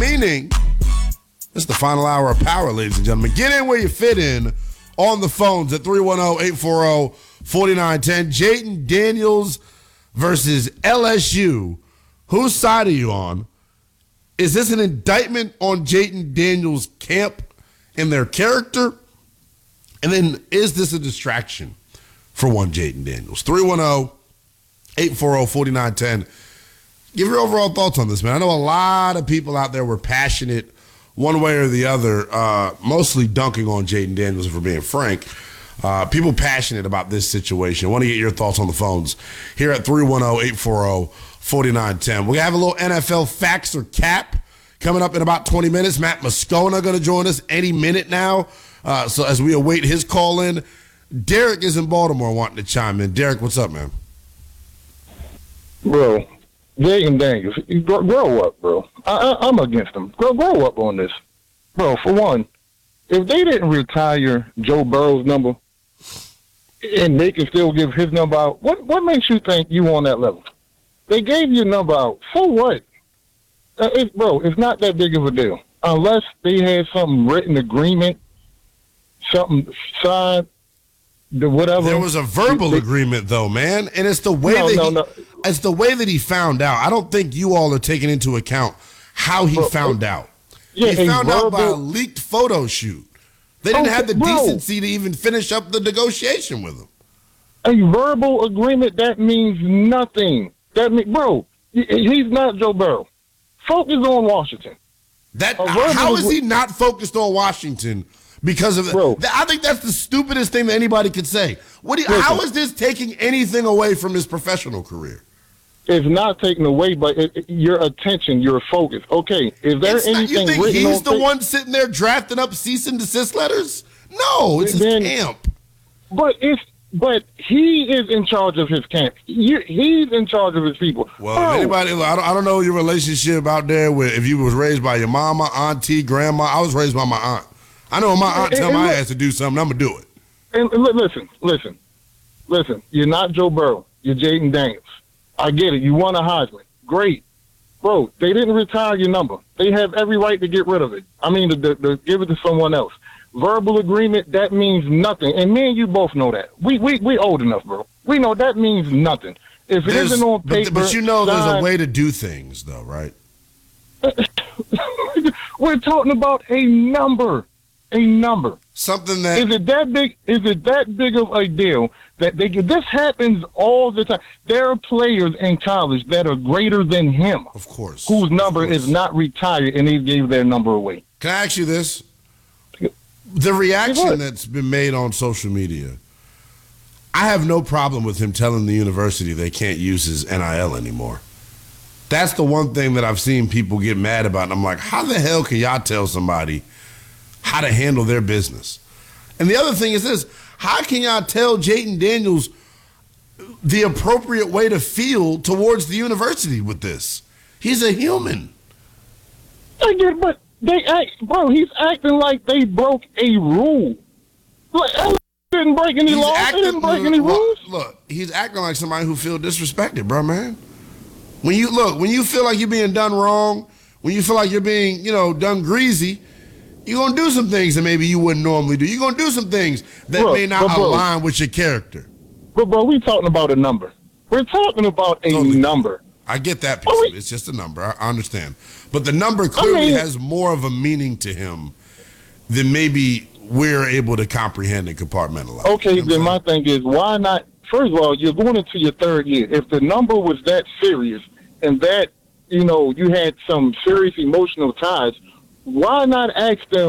meaning it's the final hour of power, ladies and gentlemen. Get in where you fit in on the phones at 310-840-4910. Jayden Daniels versus LSU. Whose side are you on? Is this an indictment on Jayden Daniels' camp and their character? And then is this a distraction for one Jayden Daniels? 310-840-4910. Give your overall thoughts on this, man. I know a lot of people out there were passionate one way or the other, mostly dunking on Jayden Daniels, if we're being frank. People passionate about this situation. I want to get your thoughts on the phones here at 310-840-4910. We have a little NFL facts or cap coming up in about 20 minutes. Matt Moscona going to join us any minute now. So as we await his call in, Derek is in Baltimore wanting to chime in. Derek, what's up, man? Bro, Jayden Daniels, grow up, bro. I'm against him. Grow up on this. Bro, for one, if they didn't retire Joe Burrow's number and they can still give his number out, what makes you think you on that level? They gave your number out. For what? It's not that big of a deal. Unless they had some written agreement, something signed, whatever. There was a verbal agreement, though, man, and it's the way it's the way that he found out. I don't think you all are taking into account how he found out. Yeah, he found out by a leaked photo shoot. They didn't have the decency to even finish up the negotiation with him. A verbal agreement, that means nothing. Bro, he's not Joe Burrow. Focus on Washington. How is he not focused on Washington? Because of I think that's the stupidest thing that anybody could say. How is this taking anything away from his professional career? It's not taken away, but your attention, your focus. Okay, is there anything you think written he's on the one sitting there drafting up cease and desist letters? No, it's his camp. But he is in charge of his camp. He's in charge of his people. Well, anybody, I don't know your relationship out there with if you was raised by your mama, auntie, grandma. I was raised by my aunt. I know when my aunt tell my ass to do something, I'm gonna do it. And listen. You're not Joe Burrow. You're Jayden Daniels. I get it. You won a Heisman. Great. Bro, they didn't retire your number. They have every right to get rid of it. I mean, to give it to someone else. Verbal agreement, that means nothing. And me and you both know that. We old enough, bro. We know that means nothing. If it isn't on paper... But you know there's a way to do things, though, right? We're talking about a number. A number. Something that... Is it that big of a deal that this happens all the time? There are players in college that are greater than him. Of course. Whose number is not retired, and they gave their number away. Can I ask you this? The reaction that's been made on social media, I have no problem with him telling the university they can't use his NIL anymore. That's the one thing that I've seen people get mad about, and I'm like, how the hell can y'all tell somebody how to handle their business? And the other thing is this, how can y'all tell Jayden Daniels the appropriate way to feel towards the university with this? He's a human. I get it, but he's acting like they broke a rule. Like, didn't break any laws. They didn't break any rules. Look, he's acting like somebody who feels disrespected, bro, man. When you feel like you're being done wrong, when you feel like you're being, done greasy, you're going to do some things that maybe you wouldn't normally do. You're going to do some things that may not align with your character. But, bro, we're talking about a number. We're talking about a number. I get that piece of it. It's just a number. I understand. But the number clearly has more of a meaning to him than maybe we're able to comprehend and compartmentalize. Okay, then my thing is, why not? First of all, you're going into your third year. If the number was that serious and that, you had some serious emotional ties, why not ask them